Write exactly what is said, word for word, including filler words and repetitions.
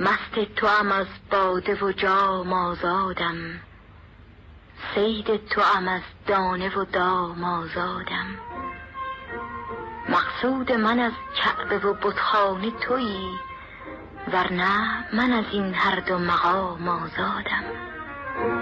مست توام از باده و جام آزادم، صید توام از دانه و دام آزادم. مقصود من از کعبه و بتخانه تویی، ورنه من از این هر دو مقام آزادم.